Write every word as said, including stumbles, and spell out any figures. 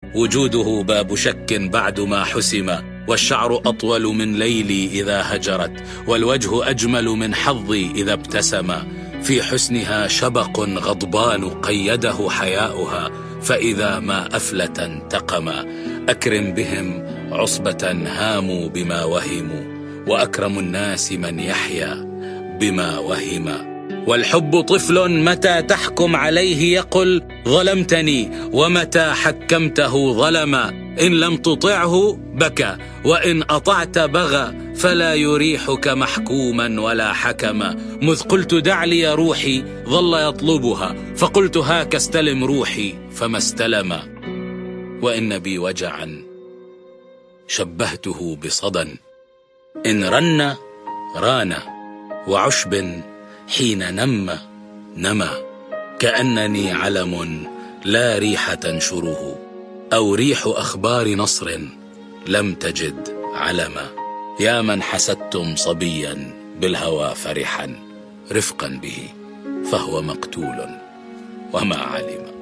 وجوده باب شك بعد ما حسم، والشعر أطول من ليلي إذا هجرت، والوجه أجمل من حظي إذا ابتسم. في حسنها شبق غضبان قيده حياؤها، فإذا ما أفلت انتقم. أكرم بهم عصبة هاموا بما وهموا، وأكرم الناس من يحيا بما وهم. والحب طفل متى تحكم عليه يقل ظلمتني، ومتى حكمته ظلما. إن لم تطعه بكى، وإن أطعت بغى، فلا يريحك محكوما ولا حكما. مذ قلت دع لي روحي ظل يطلبها، فقلت هاك استلم روحي فما استلم. وإن بي وجعا شبهته بصدى، إن رن ران، وعشب حين نم نما. كأنني علم لا ريح تنشره، أو ريح أخبار نصر لم تجد علما. يا من حسدتم صبيا بالهوى فرحا، رفقا به فهو مقتول وما علم.